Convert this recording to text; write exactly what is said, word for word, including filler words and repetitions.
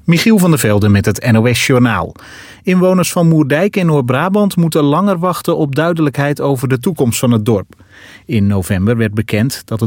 Michiel van der Velde met het N O S-journaal. Inwoners van Moerdijk in Noord-Brabant moeten langer wachten op duidelijkheid over de toekomst van het dorp. In november werd bekend dat het